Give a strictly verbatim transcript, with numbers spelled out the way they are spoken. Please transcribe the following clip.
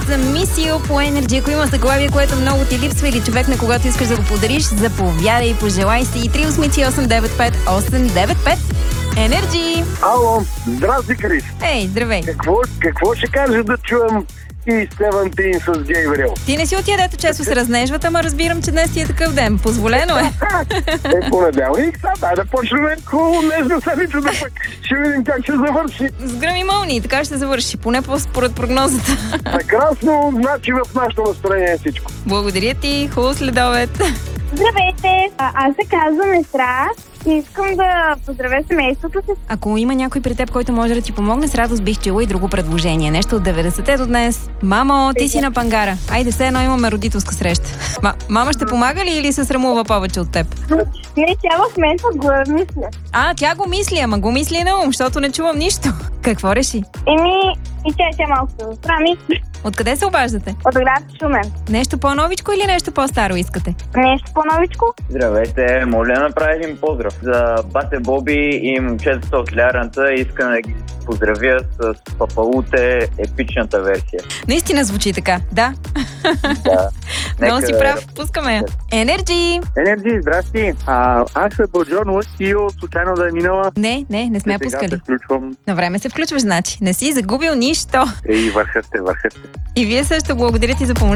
за Мисио по Energy. Ако има заглавие, което много ти липсва или човек, на когото искаш да го подариш, заповядай и пожелай си. три осем осем девет пет осем девет пет. Energy! Ало, здрасти, Крис. Ей, здравей. Какво, какво ще кажеш да чуем и Севентин с Гейбриел? Ти не си от тия, дето често се разнежват, ама разбирам, че днес ти е такъв ден. Позволено е. Е, понеделник, сега дай да почнем хубаво днешна седмица, да пък ще видим как ще завърши. С гръм и мълнии, така ще завърши, поне по според прогнозата. Прекрасно, значи в нашето настроение е всичко. Благодаря ти, хубаво следобед. Здравейте! А, аз се казвам Естра и искам да поздравя семейството си. Ако има някой при теб, който може да ти помогне, с радост бих чула и друго предложение. Нещо от деветдесетте до днес. Мамо, ти си на пангара. Айде, все едно имаме родителска среща. Ма, мама ще помага ли или се срамува повече от теб? Не, тя в момента го мисля. А, тя го мисли, ама го мисли на ум, защото не чувам нищо. Какво реши? Еми, и тя, тя малко се застрами. Откъде се обаждате? От град Шумен. Нещо по-новичко или нещо по-старо искате? Нещо по-новичко? Здравейте, моля да направя един поздрав за бате Боби и момчетата от Лярната. Искам да ги поздравя с Папалуте, епичната версия. Наистина звучи така, да. Да. Много си прав, пускаме я. Energy! Енерджи, здрасти. А, аз съм Джон Лъстио, случайно да е минала. Не, не, не сме я Сега пускали. се включвам. На време се включваш, значи. Не си загубил нищо. Ей, върхът сте, върхът сте. И вие също благодаря ти за помощта.